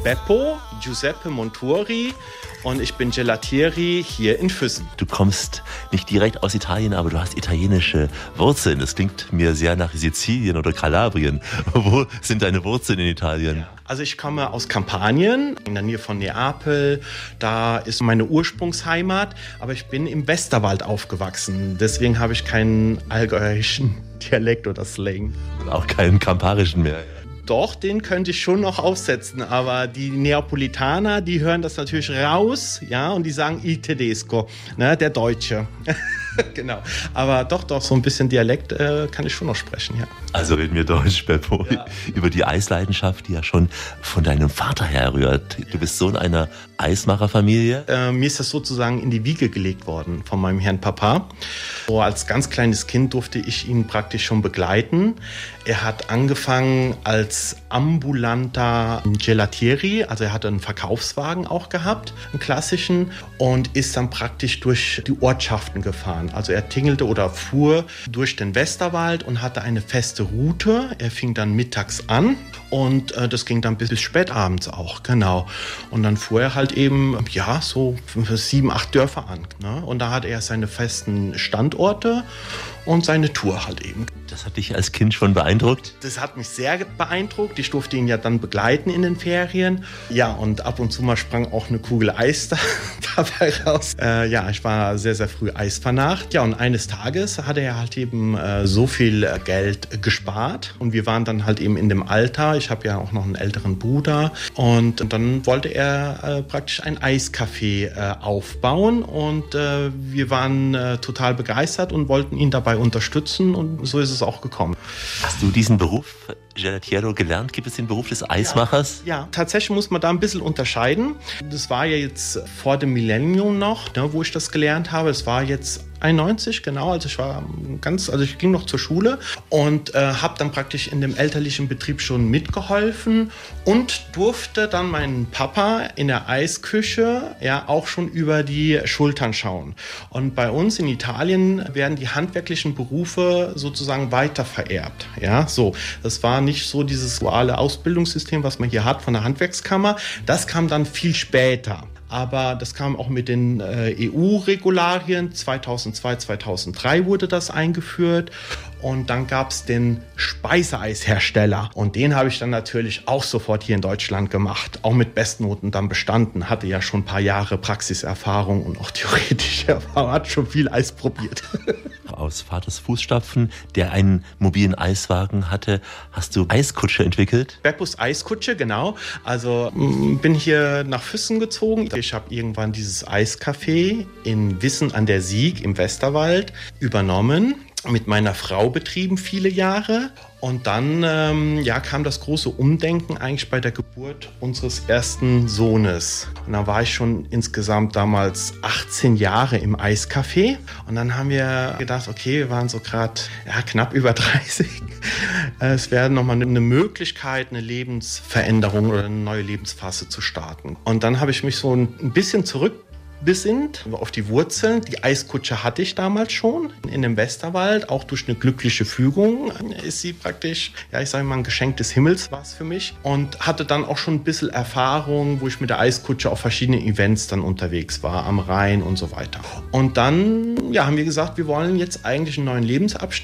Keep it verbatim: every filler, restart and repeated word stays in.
Beppo Giuseppe Montori und ich bin Gelatieri hier in Füssen. Du kommst nicht direkt aus Italien, aber du hast italienische Wurzeln. Das klingt mir sehr nach Sizilien oder Kalabrien. Wo sind deine Wurzeln in Italien? Ja. Also ich komme aus Kampanien, in der Nähe von Neapel. Da ist meine Ursprungsheimat, aber ich bin im Westerwald aufgewachsen. Deswegen habe ich keinen allgäuerischen Dialekt oder Slang. Auch keinen kamparischen mehr. Doch, den könnte ich schon noch aufsetzen, aber die Neapolitaner, die hören das natürlich raus, ja, und die sagen Il Tedesco, ne, der Deutsche. Genau, aber doch, doch, so ein bisschen Dialekt äh, kann ich schon noch sprechen, ja. Also reden wir Deutsch, Beppo, ja. Über die Eisleidenschaft, die ja schon von deinem Vater herrührt. Du bist Sohn einer Eismacherfamilie. Äh, mir ist das sozusagen in die Wiege gelegt worden von meinem Herrn Papa. So, als ganz kleines Kind durfte ich ihn praktisch schon begleiten. Er hat angefangen als ambulanter Gelatieri, also er hatte einen Verkaufswagen auch gehabt, einen klassischen, und ist dann praktisch durch die Ortschaften gefahren. Also er tingelte oder fuhr durch den Westerwald und hatte eine feste Route. Er fing dann mittags an und äh, das ging dann bis, bis spät abends auch, genau. Und dann fuhr er halt eben, ja, so sieben, acht Dörfer an. Ne? Und da hatte er seine festen Standorte und seine Tour halt eben. Das hat dich als Kind schon beeindruckt? Das hat mich sehr beeindruckt. Ich durfte ihn ja dann begleiten in den Ferien. Ja, und ab und zu mal sprang auch eine Kugel Eis da, dabei raus. Äh, ja, ich war sehr, sehr früh Eisfanat. Ja, und eines Tages hatte er halt eben äh, so viel Geld gespart. Und wir waren dann halt eben in dem Alter. Ich habe ja auch noch einen älteren Bruder. Und, und dann wollte er äh, praktisch ein Eiscafé äh, aufbauen. Und äh, wir waren äh, total begeistert und wollten ihn dabei unterstützen. Und so ist es auch gekommen. Hast du diesen Beruf Gelatiero gelernt? Gibt es den Beruf des Eismachers? Ja, ja, tatsächlich muss man da ein bisschen unterscheiden. Das war ja jetzt vor dem Millennium noch, ne, wo ich das gelernt habe. Es war jetzt einundneunzig, genau, also ich war ganz, also ich ging noch zur Schule und äh, habe dann praktisch in dem elterlichen Betrieb schon mitgeholfen und durfte dann meinen Papa in der Eisküche ja auch schon über die Schultern schauen. Und bei uns in Italien werden die handwerklichen Berufe sozusagen weiter vererbt. Ja, so. Das war nicht so dieses duale Ausbildungssystem, was man hier hat von der Handwerkskammer. Das kam dann viel später. Aber das kam auch mit den äh, E U-Regularien. zweitausendzwei, zweitausenddrei wurde das eingeführt. Und dann gab es den Speiseeishersteller. Und den habe ich dann natürlich auch sofort hier in Deutschland gemacht. Auch mit Bestnoten dann bestanden. Hatte ja schon ein paar Jahre Praxiserfahrung und auch theoretische Erfahrung. Hat schon viel Eis probiert. Aus Vaters Fußstapfen, der einen mobilen Eiswagen hatte, hast du Eiskutsche entwickelt? Beppos Eiskutsche, genau. Also m, bin hier nach Füssen gezogen. Ich habe irgendwann dieses Eiscafé in Wissen an der Sieg im Westerwald übernommen. Mit meiner Frau betrieben viele Jahre. Und dann ähm, ja, kam das große Umdenken eigentlich bei der Geburt unseres ersten Sohnes. Und da war ich schon insgesamt damals achtzehn Jahre im Eiscafé. Und dann haben wir gedacht, okay, wir waren so gerade ja, knapp über dreißig. Es wäre nochmal eine Möglichkeit, eine Lebensveränderung oder eine neue Lebensphase zu starten. Und dann habe ich mich so ein bisschen zurück besinnt auf die Wurzeln. Die Eiskutsche hatte ich damals schon in dem Westerwald. Auch durch eine glückliche Fügung ist sie praktisch, ja, ich sage mal, ein Geschenk des Himmels war es für mich. Und hatte dann auch schon ein bisschen Erfahrung, wo ich mit der Eiskutsche auf verschiedenen Events dann unterwegs war, am Rhein und so weiter. Und dann ja, haben wir gesagt, wir wollen jetzt eigentlich einen neuen Lebensabschnitt